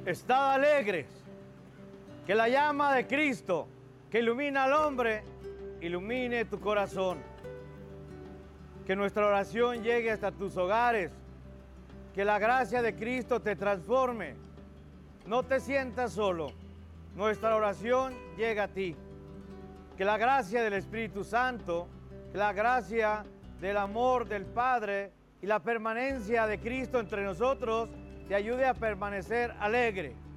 Estad alegres, que la llama de Cristo que ilumina al hombre, ilumine tu corazón. Que nuestra oración llegue hasta tus hogares, que la gracia de Cristo te transforme. No te sientas solo, nuestra oración llega a ti. Que la gracia del Espíritu Santo, que la gracia del amor del Padre y la permanencia de Cristo entre nosotros te ayude a permanecer alegre.